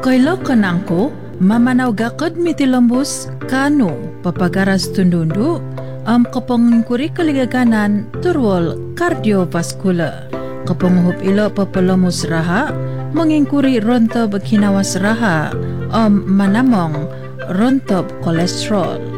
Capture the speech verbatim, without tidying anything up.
Kailo kanangko, mamanaw gakad mitilambus kano papagaras tundundu am kapangkuri kaligaganan turwal cardiovascular. Kapanguhup ilo papalamus raha, mangingkuri rontob kinawas raha am manamong rontob kolesterol.